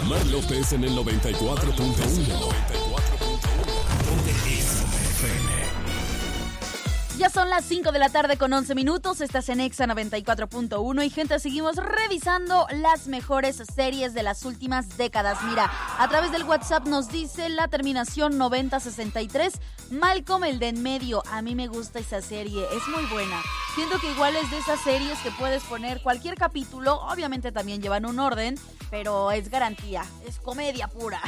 Omar López en el 94.1. Ya son las 5 de la tarde con 11 minutos, estás en Exa 94.1 y gente, seguimos revisando las mejores series de las últimas décadas. Mira, a través del WhatsApp nos dice la terminación 9063, Malcolm el de en medio, a mí me gusta esa serie, es muy buena. Siento que igual es de esas series que puedes poner cualquier capítulo, obviamente también llevan un orden, pero es garantía, es comedia pura.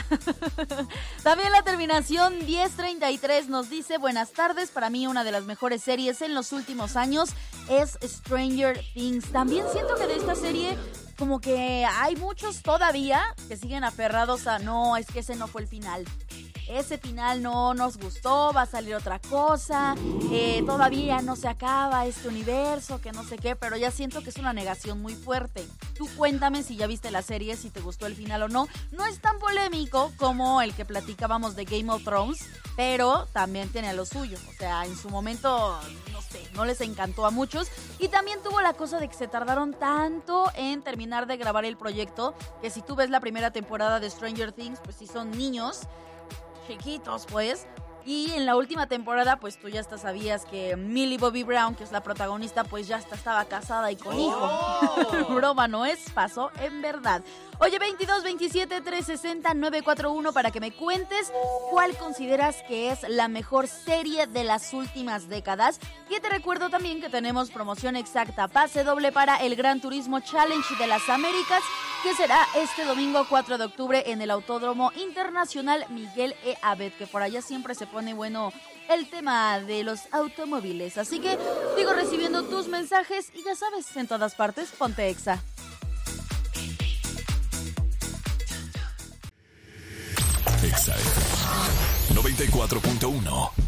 También la terminación 1033 nos dice, buenas tardes, para mí una de las mejores series en los últimos años es Stranger Things. También siento que de esta serie como que hay muchos todavía que siguen aferrados a no, es que ese no fue el final. Ese final no nos gustó, va a salir otra cosa, todavía no se acaba este universo, que no sé qué, pero ya siento que es una negación muy fuerte. Tú cuéntame si ya viste la serie, si te gustó el final o no. No es tan polémico como el que platicábamos de Game of Thrones, pero también tiene lo suyo. O sea, en su momento, no sé, no les encantó a muchos. Y también tuvo la cosa de que se tardaron tanto en terminar de grabar el proyecto, que si tú ves la primera temporada de Stranger Things, pues sí son niños chiquitos, pues. Y en la última temporada, pues tú ya hasta sabías que Millie Bobby Brown, que es la protagonista, pues ya hasta estaba casada y con hijo. Broma no es, pasó en verdad. Oye, 22 27 360 941 para que me cuentes cuál consideras que es la mejor serie de las últimas décadas. Y te recuerdo también que tenemos promoción exacta, pase doble para el Gran Turismo Challenge de las Américas, que será este domingo 4 de octubre en el Autódromo Internacional Miguel E. Abed, que por allá siempre se pone bueno el tema de los automóviles. Así que sigo recibiendo tus mensajes y ya sabes, en todas partes, ponte Exa. Exa 94.1